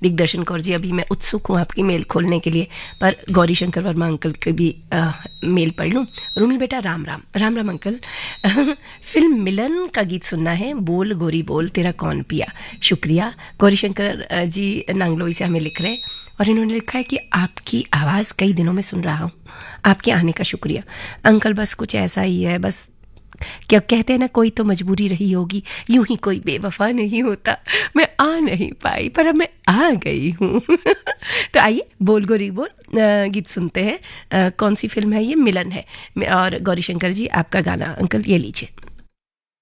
दिग्दर्शन कौर जी, अभी मैं उत्सुक हूँ आपकी मेल खोलने के लिए, पर गौरी शंकर वर्मा अंकल के भी मेल पढ़ लूँ। रूमिल बेटा राम राम। राम राम अंकल। फिल्म मिलन का गीत सुनना है, बोल गोरी बोल तेरा कौन पिया। शुक्रिया। गौरी शंकर जी नांगलोई से हमें लिख रहे हैं और इन्होंने लिखा है कि आपकी आवाज़ कई दिनों में सुन रहा हूँ, आपके आने का शुक्रिया। अंकल बस कुछ ऐसा ही है, बस क्या कहते हैं ना, कोई तो मजबूरी रही होगी, यूं ही कोई बेवफा नहीं होता। मैं आ नहीं पाई पर अब मैं आ गई हूँ। तो आइए बोल गोरी बोल गीत सुनते हैं। कौन सी फिल्म है ये? मिलन है। और गौरी शंकर जी आपका गाना अंकल ये लीजिए।